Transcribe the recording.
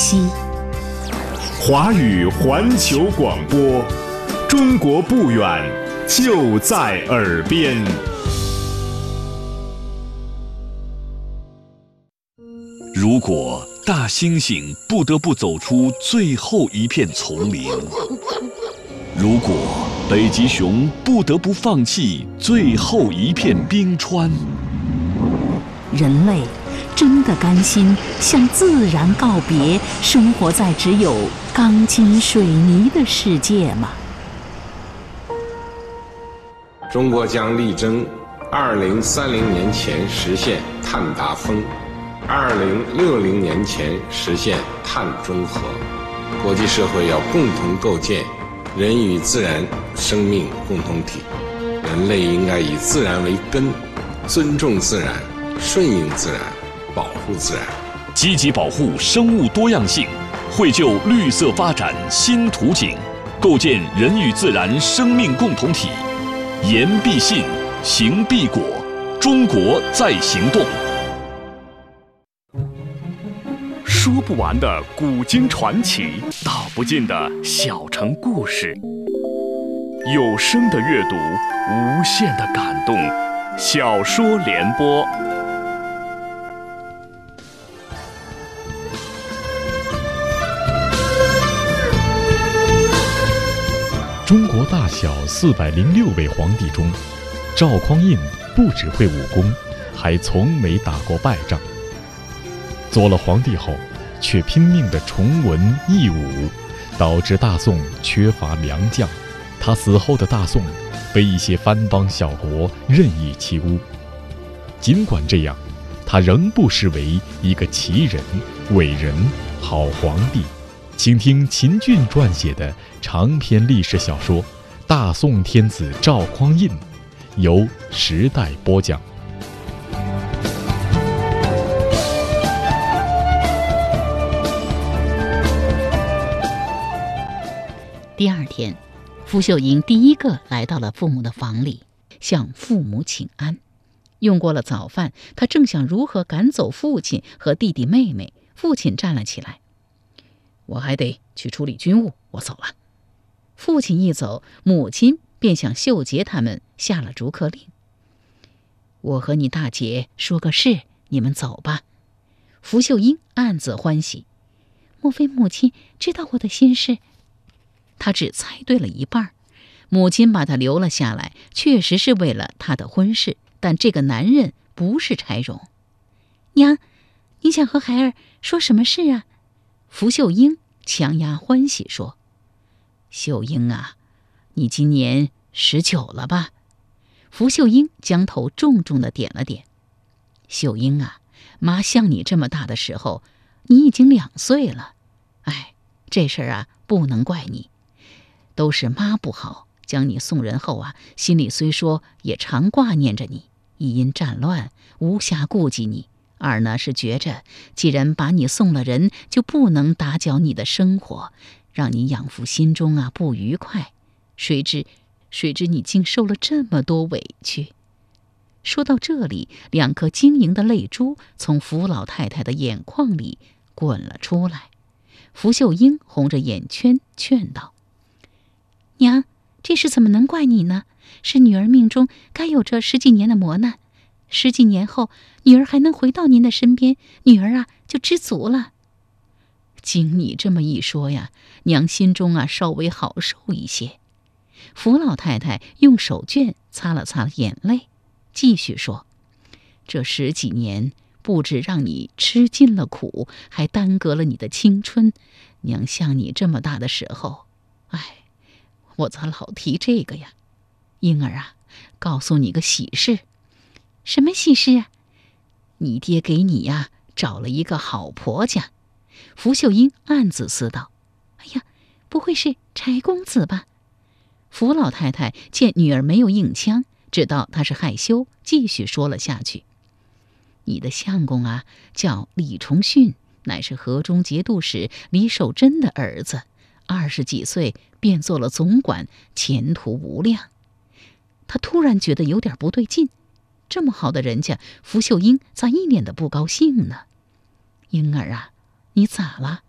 息。 华语环球广播，中国不远，就在耳边。 如果大猩猩不得不走出最后一片丛林，如果北极熊不得不放弃最后一片冰川， 人类真的甘心向自然告别，生活在只有钢筋水泥的世界吗？ 中国将力争2030年前实现碳达峰，2060年前实现碳中和。国际社会要共同构建人与自然生命共同体，人类应该以自然为根，尊重自然，顺应自然，保护自然， 积极保护生物多样性，绘就绿色发展新图景，构建人与自然生命共同体。言必信，行必果，中国在行动。 说不完的古今传奇，道不尽的小城故事，有声的阅读，无限的感动。小说联播。 中国大小406位皇帝中，赵匡胤不只会武功，还从没打过败仗。做了皇帝后，却拼命地崇文抑武，导致大宋缺乏良将。他死后的大宋被一些藩邦小国任意欺污。尽管这样，他仍不失为一个奇人、伟人、好皇帝。请听秦俊撰写的长篇历史小说《大宋天子赵匡胤》，由时代播讲。 第二天，傅秀英第一个来到了父母的房里，向父母请安。用过了早饭，他正想如何赶走父亲和弟弟妹妹，父亲站了起来：“我还得去处理军务，我走了。”父亲一走，母亲便向秀杰他们下了逐客令：“我和你大姐说个事，你们走吧。”傅秀英暗自欢喜，莫非母亲知道我的心事？他只猜对了一半。母亲把他留了下来，确实是为了他的婚事，但这个男人不是柴荣。娘，你想和孩儿说什么事啊？傅秀英强压欢喜说：“秀英啊，你今年19了吧？”傅秀英将头重重地点了点。秀英啊，妈像你这么大的时候，你已经2岁了。哎，这事儿啊，不能怪你，都是妈不好，将你送人后啊，心里虽说也常挂念着你，一因战乱无暇顾及你，二呢是觉着既然把你送了人，就不能打搅你的生活，让你养父心中啊不愉快。谁知你竟受了这么多委屈。说到这里，2颗晶莹的泪珠从傅老太太的眼眶里滚了出来。傅秀英红着眼圈劝道：“娘，这事怎么能怪你呢？是女儿命中该有这10几年的磨难，10几年后女儿还能回到您的身边，女儿啊就知足了。”经你这么一说呀，娘心中啊稍微好受一些。傅老太太用手绢擦了擦眼泪，继续说：“这10几年不止让你吃尽了苦，还耽搁了你的青春。娘像你这么大的时候，哎，我咋老提这个呀？英儿啊，告诉你个喜事。”“什么喜事啊？”“你爹给你呀找了一个好婆家。”傅秀英暗自思道：“哎呀，不会是柴公子吧？”傅老太太见女儿没有应腔，知道她是害羞，继续说了下去：“你的相公啊，叫李重训，乃是河中节度使李守贞的儿子，20几岁便做了总管，前途无量。”他突然觉得有点不对劲，这么好的人家，傅秀英咋一脸的不高兴呢？“英儿啊，你咋了？